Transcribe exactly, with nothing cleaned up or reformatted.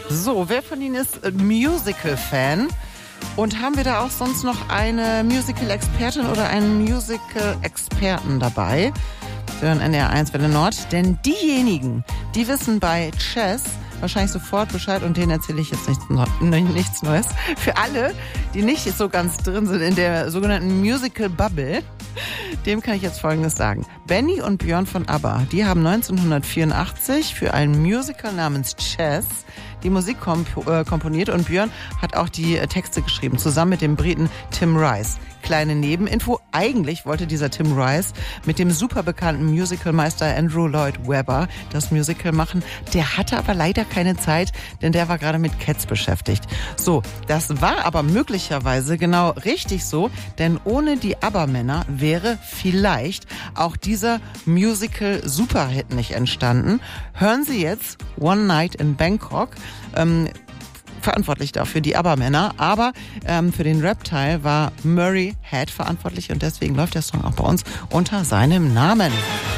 So, wer von Ihnen ist Musical-Fan? Und haben wir da auch sonst noch eine Musical-Expertin oder einen Musical-Experten dabei? Sie hören N D R eins Welle Nord, denn diejenigen, die wissen bei Chess wahrscheinlich sofort Bescheid und denen erzähle ich jetzt nichts, nichts Neues. Für alle, die nicht so ganz drin sind in der sogenannten Musical-Bubble, dem kann ich jetzt Folgendes sagen. Benny und Björn von ABBA, die haben neunzehnhundertvierundachtzig für ein Musical namens Chess die Musik komp- äh, komponiert und Björn hat auch die äh, Texte geschrieben, zusammen mit dem Briten Tim Rice. Kleine Nebeninfo, eigentlich wollte dieser Tim Rice mit dem super bekannten Musicalmeister Andrew Lloyd Webber das Musical machen. Der hatte aber leider keine Zeit, denn der war gerade mit Cats beschäftigt. So, das war aber möglicherweise genau richtig so, denn ohne die ABBA-Männer wäre vielleicht auch dieser Musical-Superhit nicht entstanden. Hören Sie jetzt One Night in Bangkok. Ähm, verantwortlich dafür, die ABBA-Männer, aber ähm, für den Rap-Teil war Murray Head verantwortlich und deswegen läuft der Song auch bei uns unter seinem Namen.